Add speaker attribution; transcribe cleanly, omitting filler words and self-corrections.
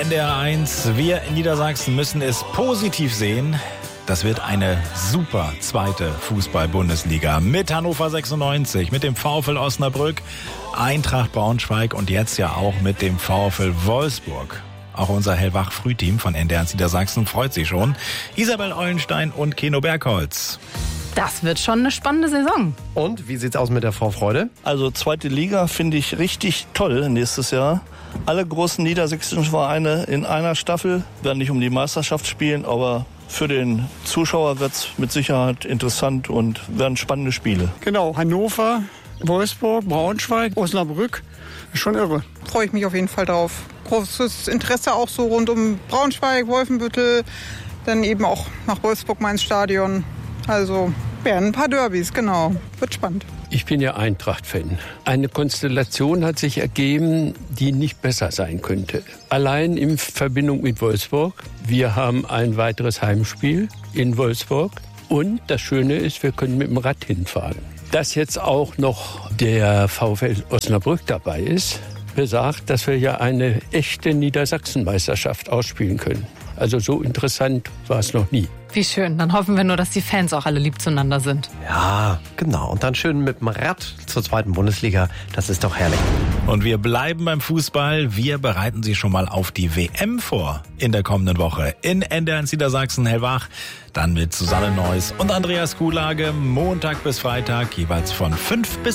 Speaker 1: NDR 1, wir in Niedersachsen müssen es positiv sehen. Das wird eine super zweite Fußball-Bundesliga mit Hannover 96, mit dem VfL Osnabrück, Eintracht Braunschweig und jetzt ja auch mit dem VfL Wolfsburg. Auch unser Hellwach-Frühteam von NDR 1 Niedersachsen freut sich schon. Isabel Eulenstein und Keno Bergholz.
Speaker 2: Das wird schon eine spannende Saison.
Speaker 3: Und wie sieht's aus mit der Vorfreude?
Speaker 4: Also zweite Liga finde ich richtig toll nächstes Jahr. Alle großen niedersächsischen Vereine in einer Staffel werden nicht um die Meisterschaft spielen, aber für den Zuschauer wird es mit Sicherheit interessant und werden spannende Spiele.
Speaker 5: Genau, Hannover, Wolfsburg, Braunschweig, Osnabrück. Schon irre.
Speaker 6: Freue ich mich auf jeden Fall drauf. Großes Interesse auch so rund um Braunschweig, Wolfenbüttel, dann eben auch nach Wolfsburg mal ins Stadion. Also werden ein paar Derbys, genau. Wird spannend.
Speaker 7: Ich bin ja Eintracht-Fan. Eine Konstellation hat sich ergeben, die nicht besser sein könnte. Allein in Verbindung mit Wolfsburg. Wir haben ein weiteres Heimspiel in Wolfsburg. Und das Schöne ist, wir können mit dem Rad hinfahren. Dass jetzt auch noch der VfL Osnabrück dabei ist, besagt, dass wir ja eine echte Niedersachsenmeisterschaft ausspielen können. Also so interessant war es noch nie.
Speaker 2: Wie schön. Dann hoffen wir nur, dass die Fans auch alle lieb zueinander sind.
Speaker 3: Ja, genau. Und dann schön mit dem Rad zur zweiten Bundesliga. Das ist doch herrlich.
Speaker 1: Und wir bleiben beim Fußball. Wir bereiten Sie schon mal auf die WM vor in der kommenden Woche in NDR 1 Niedersachsen Hellwach. Dann mit Susanne Neuss und Andreas Kuhlage Montag bis Freitag jeweils von 5 bis